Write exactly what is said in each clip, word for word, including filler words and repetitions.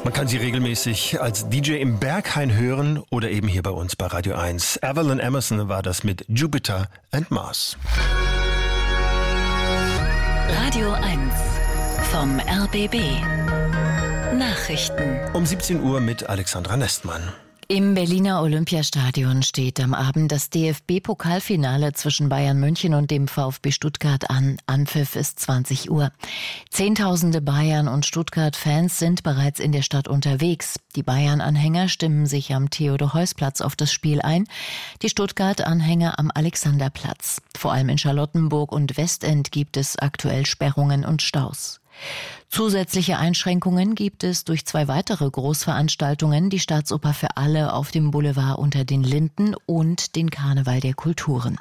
Man kann sie regelmäßig als D J im Berghain hören oder eben hier bei uns bei Radio eins. Evelyn Emerson war das mit Jupiter and Mars. Radio eins vom R B B. Nachrichten. Um siebzehn Uhr mit Alexandra Nestmann. Im Berliner Olympiastadion steht am Abend das D F B-Pokalfinale zwischen Bayern München und dem VfB Stuttgart an. Anpfiff ist zwanzig Uhr. Zehntausende Bayern- und Stuttgart-Fans sind bereits in der Stadt unterwegs. Die Bayern-Anhänger stimmen sich am Theodor-Heuss-Platz auf das Spiel ein, die Stuttgart-Anhänger am Alexanderplatz. Vor allem in Charlottenburg und Westend gibt es aktuell Sperrungen und Staus. Zusätzliche Einschränkungen gibt es durch zwei weitere Großveranstaltungen, die Staatsoper für alle auf dem Boulevard unter den Linden und den Karneval der Kulturen.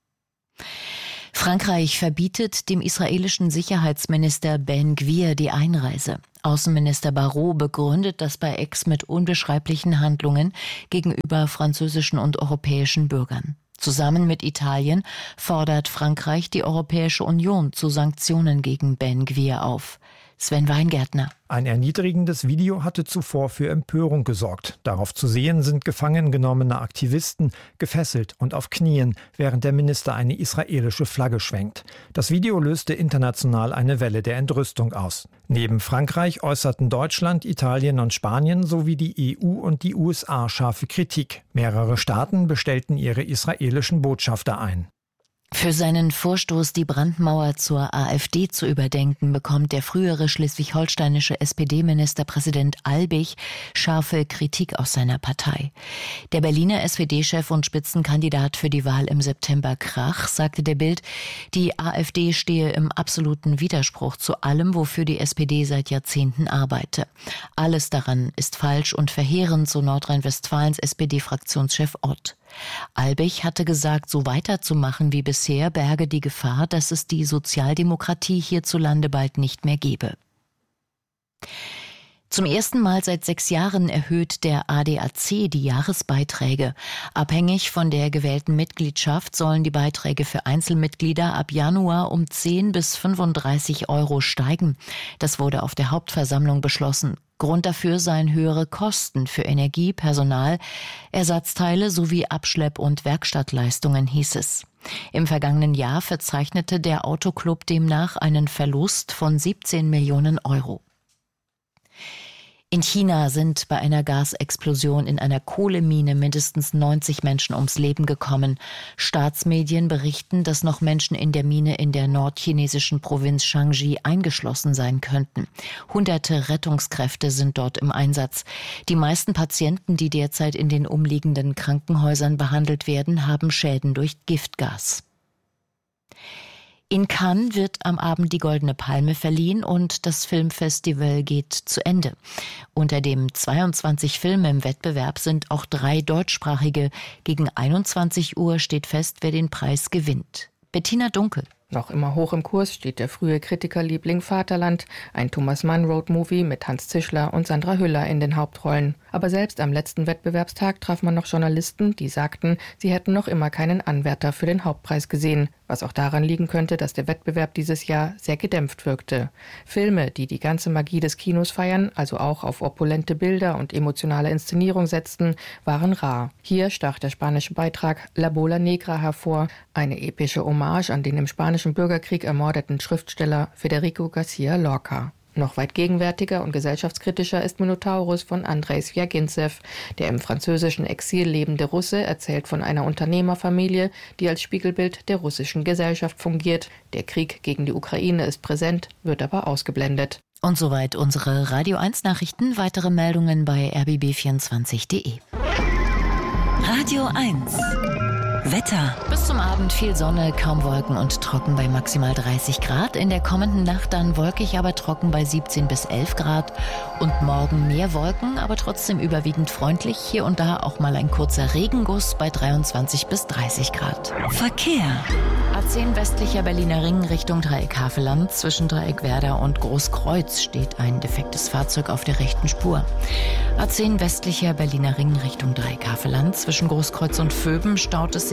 Frankreich verbietet dem israelischen Sicherheitsminister Ben Gvir die Einreise. Außenminister Barrot begründet das bei X mit unbeschreiblichen Handlungen gegenüber französischen und europäischen Bürgern. Zusammen mit Italien fordert Frankreich die Europäische Union zu Sanktionen gegen Ben Gvir auf. Sven Weingärtner. Ein erniedrigendes Video hatte zuvor für Empörung gesorgt. Darauf zu sehen sind gefangen genommene Aktivisten gefesselt und auf Knien, während der Minister eine israelische Flagge schwenkt. Das Video löste international eine Welle der Entrüstung aus. Neben Frankreich äußerten Deutschland, Italien und Spanien sowie die E U und die U S A scharfe Kritik. Mehrere Staaten bestellten ihre israelischen Botschafter ein. Für seinen Vorstoß, die Brandmauer zur AfD zu überdenken, bekommt der frühere schleswig-holsteinische S P D-Ministerpräsident Albig scharfe Kritik aus seiner Partei. Der Berliner S P D-Chef und Spitzenkandidat für die Wahl im September Krach sagte der Bild, die AfD stehe im absoluten Widerspruch zu allem, wofür die S P D seit Jahrzehnten arbeite. Alles daran ist falsch und verheerend, so Nordrhein-Westfalens S P D-Fraktionschef Ott. Albig hatte gesagt, so weiterzumachen wie bisher berge die Gefahr, dass es die Sozialdemokratie hierzulande bald nicht mehr gebe. Zum ersten Mal seit sechs Jahren erhöht der A D A C die Jahresbeiträge. Abhängig von der gewählten Mitgliedschaft sollen die Beiträge für Einzelmitglieder ab Januar um zehn bis fünfunddreißig Euro steigen. Das wurde auf der Hauptversammlung beschlossen. Grund dafür seien höhere Kosten für Energie, Personal, Ersatzteile sowie Abschlepp- und Werkstattleistungen, hieß es. Im vergangenen Jahr verzeichnete der Autoclub demnach einen Verlust von siebzehn Millionen Euro. In China sind bei einer Gasexplosion in einer Kohlemine mindestens neunzig Menschen ums Leben gekommen. Staatsmedien berichten, dass noch Menschen in der Mine in der nordchinesischen Provinz Shaanxi eingeschlossen sein könnten. Hunderte Rettungskräfte sind dort im Einsatz. Die meisten Patienten, die derzeit in den umliegenden Krankenhäusern behandelt werden, haben Schäden durch Giftgas. In Cannes wird am Abend die Goldene Palme verliehen und das Filmfestival geht zu Ende. Unter dem zweiundzwanzig Filme im Wettbewerb sind auch drei deutschsprachige. Gegen einundzwanzig Uhr steht fest, wer den Preis gewinnt. Bettina Dunkel. Noch immer hoch im Kurs steht der frühe Kritikerliebling Vaterland, ein Thomas Mann-Road-Movie mit Hans Zischler und Sandra Hüller in den Hauptrollen. Aber selbst am letzten Wettbewerbstag traf man noch Journalisten, die sagten, sie hätten noch immer keinen Anwärter für den Hauptpreis gesehen. Was auch daran liegen könnte, dass der Wettbewerb dieses Jahr sehr gedämpft wirkte. Filme, die die ganze Magie des Kinos feiern, also auch auf opulente Bilder und emotionale Inszenierung setzten, waren rar. Hier stach der spanische Beitrag La Bola Negra hervor, eine epische Hommage an den im spanischen Bürgerkrieg ermordeten Schriftsteller Federico García Lorca. Noch weit gegenwärtiger und gesellschaftskritischer ist Minotaurus von Andrei Swjagintsev. Der im französischen Exil lebende Russe erzählt von einer Unternehmerfamilie, die als Spiegelbild der russischen Gesellschaft fungiert. Der Krieg gegen die Ukraine ist präsent, wird aber ausgeblendet. Und soweit unsere Radio eins Nachrichten. Weitere Meldungen bei r b b vierundzwanzig punkt de. Radio eins. Wetter. Bis zum Abend viel Sonne, kaum Wolken und trocken bei maximal dreißig Grad. In der kommenden Nacht dann wolkig, aber trocken bei siebzehn bis elf Grad. Und morgen mehr Wolken, aber trotzdem überwiegend freundlich. Hier und da auch mal ein kurzer Regenguss bei dreiundzwanzig bis dreißig Grad. Verkehr. A zehn westlicher Berliner Ring Richtung Dreieck Havelland. Zwischen Dreieck Werder und Großkreuz steht ein defektes Fahrzeug auf der rechten Spur. A zehn westlicher Berliner Ring Richtung Dreieck Havelland. Zwischen Großkreuz und Vöben staut es sich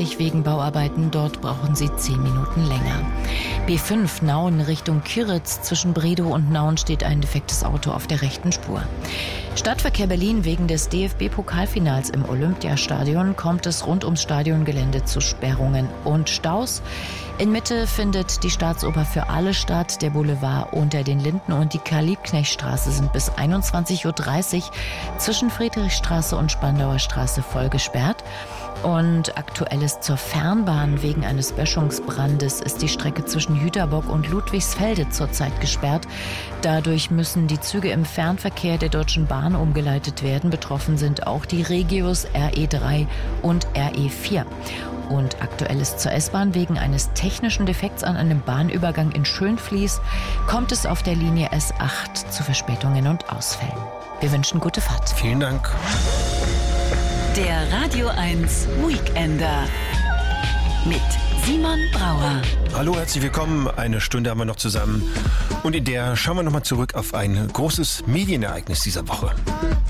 dreißig wegen Bauarbeiten. Dort brauchen Sie zehn Minuten länger. B fünf Nauen Richtung Kyritz. Zwischen Bredow und Nauen steht ein defektes Auto auf der rechten Spur. Stadtverkehr Berlin. Wegen des D F B-Pokalfinals im Olympiastadion kommt es rund ums Stadiongelände zu Sperrungen und Staus. In Mitte findet die Staatsoper für alle statt. Der Boulevard unter den Linden und die Karl-Liebknecht-Straße sind bis einundzwanzig Uhr dreißig zwischen Friedrichstraße und Spandauer Straße voll gesperrt. Und Aktuelles zur Fernbahn. Wegen eines Böschungsbrandes ist die Strecke zwischen Jüterbock und Ludwigsfelde zurzeit gesperrt. Dadurch müssen die Züge im Fernverkehr der Deutschen Bahn umgeleitet werden. Betroffen sind auch die Regios R E drei und R E vier. Und Aktuelles zur S-Bahn. Wegen eines technischen Defekts an einem Bahnübergang in Schönfließ kommt es auf der Linie S acht zu Verspätungen und Ausfällen. Wir wünschen gute Fahrt. Vielen Dank. Der Radio eins Weekender mit Simon Brauer. Hallo, herzlich willkommen. Eine Stunde haben wir noch zusammen. Und in der schauen wir nochmal zurück auf ein großes Medienereignis dieser Woche.